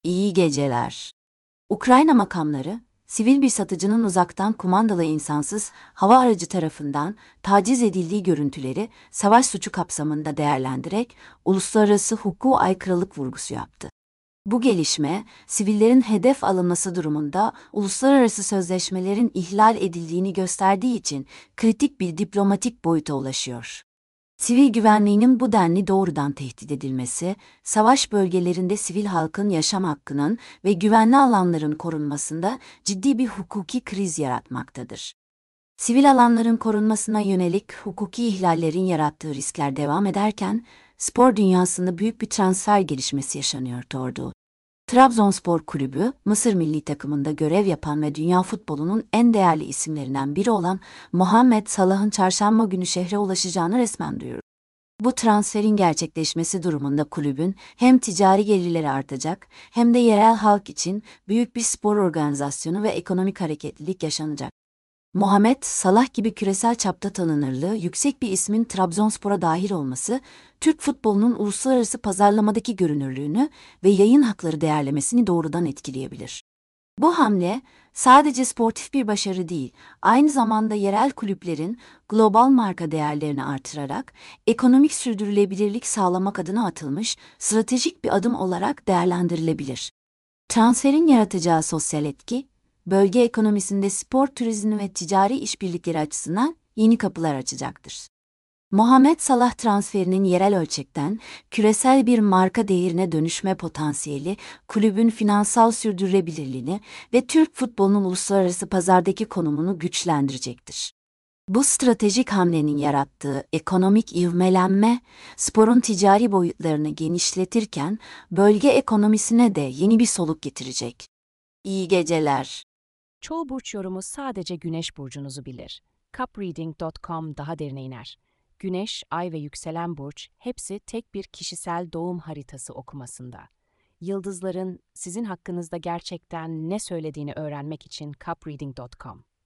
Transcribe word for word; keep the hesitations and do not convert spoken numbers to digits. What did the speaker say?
İyi geceler. Ukrayna makamları, sivil bir satıcının uzaktan kumandalı insansız hava aracı tarafından taciz edildiği görüntüleri savaş suçu kapsamında değerlendirerek uluslararası hukuka aykırılık vurgusu yaptı. Bu gelişme, sivillerin hedef alınması durumunda uluslararası sözleşmelerin ihlal edildiğini gösterdiği için kritik bir diplomatik boyuta ulaşıyor. Sivil güvenliğinin bu denli doğrudan tehdit edilmesi, savaş bölgelerinde sivil halkın yaşam hakkının ve güvenli alanların korunmasında ciddi bir hukuki kriz yaratmaktadır. Sivil alanların korunmasına yönelik hukuki ihlallerin yarattığı riskler devam ederken, spor dünyasında büyük bir transfer gelişmesi yaşanıyordu. Trabzonspor Kulübü, Mısır milli takımında görev yapan ve dünya futbolunun en değerli isimlerinden biri olan Muhammed Salah'ın çarşamba günü şehre ulaşacağını resmen duyurdu. Bu transferin gerçekleşmesi durumunda kulübün hem ticari gelirleri artacak hem de yerel halk için büyük bir spor organizasyonu ve ekonomik hareketlilik yaşanacak. Muhammed Salah gibi küresel çapta tanınırlığı yüksek bir ismin Trabzonspor'a dahil olması, Türk futbolunun uluslararası pazarlamadaki görünürlüğünü ve yayın hakları değerlemesini doğrudan etkileyebilir. Bu hamle, sadece sportif bir başarı değil, aynı zamanda yerel kulüplerin global marka değerlerini artırarak ekonomik sürdürülebilirlik sağlamak adına atılmış stratejik bir adım olarak değerlendirilebilir. Transferin yaratacağı sosyal etki, bölge ekonomisinde spor turizmi ve ticari işbirlikleri açısından yeni kapılar açacaktır. Muhammed Salah transferinin yerel ölçekten küresel bir marka değerine dönüşme potansiyeli, kulübün finansal sürdürülebilirliğini ve Türk futbolunun uluslararası pazardaki konumunu güçlendirecektir. Bu stratejik hamlenin yarattığı ekonomik ivmelenme, sporun ticari boyutlarını genişletirken bölge ekonomisine de yeni bir soluk getirecek. İyi geceler. Çoğu burç yorumu sadece Güneş burcunuzu bilir. cupreading nokta com daha derine iner. Güneş, Ay ve yükselen burç hepsi tek bir kişisel doğum haritası okumasında. Yıldızların sizin hakkınızda gerçekten ne söylediğini öğrenmek için cupreading nokta com.